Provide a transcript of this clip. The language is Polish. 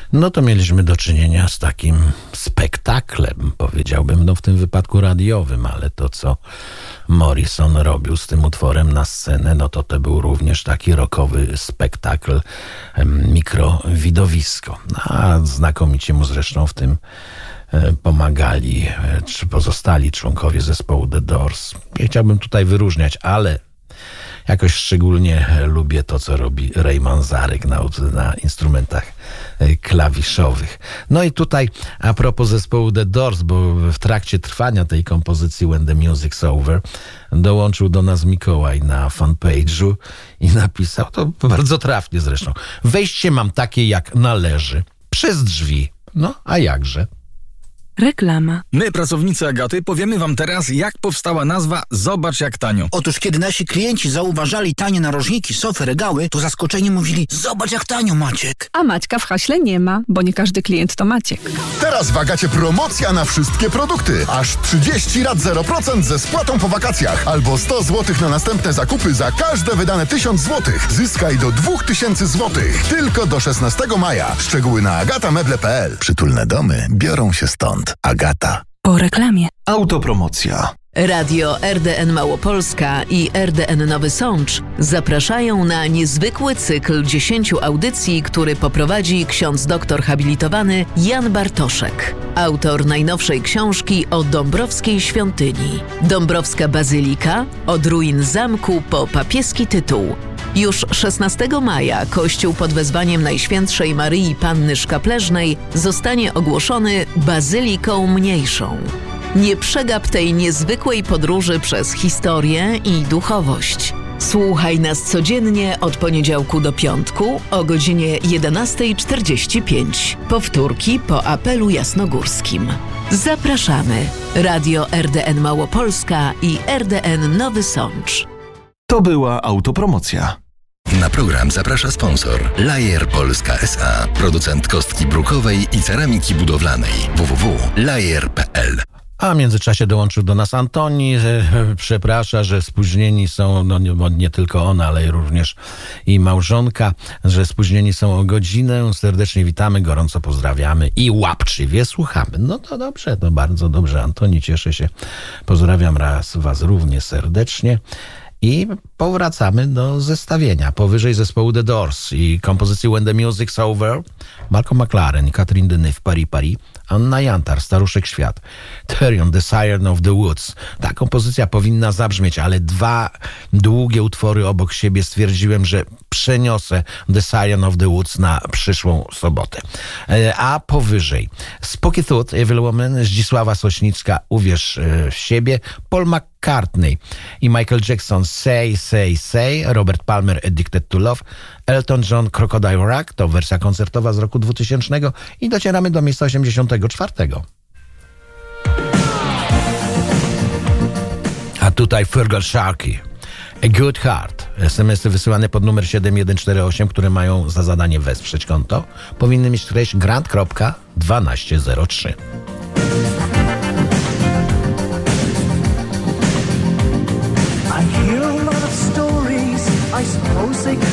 no to mieliśmy do czynienia z takim spektaklem, powiedziałbym, no w tym wypadku radiowym, ale to, co Morrison robił z tym utworem na scenę, no to był również taki rockowy spektakl, mikrowidowisko. A znakomicie mu zresztą w tym pomagali czy pozostali członkowie zespołu The Doors. Nie chciałbym tutaj wyróżniać, ale jakoś szczególnie lubię to, co robi Ray Manzarek na instrumentach klawiszowych. No i tutaj a propos zespołu The Doors, bo w trakcie trwania tej kompozycji When the Music's Over dołączył do nas Mikołaj na fanpage'u i napisał, to bardzo trafnie zresztą: wejście mam takie jak należy, przez drzwi. No, a jakże? Reklama. My, pracownicy Agaty, powiemy wam teraz, jak powstała nazwa Zobacz jak tanio. Otóż kiedy nasi klienci zauważali tanie narożniki, sofy, regały, to zaskoczeni mówili: zobacz jak tanio, Maciek. A Maćka w haśle nie ma, bo nie każdy klient to Maciek. Teraz w Agacie promocja na wszystkie produkty. Aż 30 rat 0% ze spłatą po wakacjach. Albo 100 zł na następne zakupy za każde wydane 1000 zł. Zyskaj do 2000 zł. Tylko do 16 maja. Szczegóły na agatameble.pl. Przytulne domy biorą się stąd. Agata. Po reklamie. Autopromocja. Radio RDN Małopolska i RDN Nowy Sącz zapraszają na niezwykły cykl 10 audycji, który poprowadzi ksiądz doktor habilitowany Jan Bartoszek, autor najnowszej książki o Dąbrowskiej Świątyni. Dąbrowska Bazylika, od ruin zamku po papieski tytuł. Już 16 maja Kościół pod wezwaniem Najświętszej Maryi Panny Szkapleżnej zostanie ogłoszony Bazyliką Mniejszą. Nie przegap tej niezwykłej podróży przez historię i duchowość. Słuchaj nas codziennie od poniedziałku do piątku o godzinie 11:45. Powtórki po apelu jasnogórskim. Zapraszamy. Radio RDN Małopolska i RDN Nowy Sącz. To była autopromocja. Na program zaprasza sponsor Lajer Polska S.A. Producent kostki brukowej i ceramiki budowlanej. www.lajer.pl. A w międzyczasie dołączył do nas Antoni. Przeprasza, że spóźnieni są, no nie tylko ona, ale również i małżonka, że spóźnieni są o godzinę. Serdecznie witamy, gorąco pozdrawiamy i łapczywie słuchamy. No to dobrze, to bardzo dobrze, Antoni, cieszę się. Pozdrawiam was równie serdecznie. I powracamy do zestawienia. Powyżej zespołu The Doors i kompozycji When the Music's Over, Malcolm McLaren i Catherine Deneuve, Paris, Anna Jantar, Staruszek Świat, Therion, The Siren of the Woods. Ta kompozycja powinna zabrzmieć, ale dwa długie utwory obok siebie stwierdziłem, że przeniosę The Siren of the Woods na przyszłą sobotę. A powyżej Spooky Tooth, Evil Woman, Zdzisława Sośnicka, Uwierz w siebie, Paul McCartney i Michael Jackson, Say, Say, Say, Robert Palmer, Addicted to Love, Elton John, Crocodile Rock, to wersja koncertowa z roku 2000 i docieramy do miejsca 84. A tutaj Fergal Sharkey, A Good Heart. SMS-y wysyłane pod numer 7148, które mają za zadanie wesprzeć konto, powinny mieć treść grant.1203.